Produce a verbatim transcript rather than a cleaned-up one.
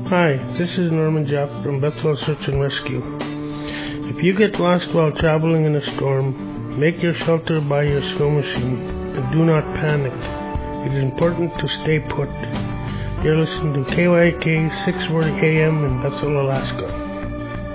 Hi, this is Norman Jeff from Bethel Search and Rescue. If you get lost while traveling in a storm, make your shelter by your snow machine and do not panic. It is important to stay put. You're listening to K Y K six forty A M in Bethel, Alaska.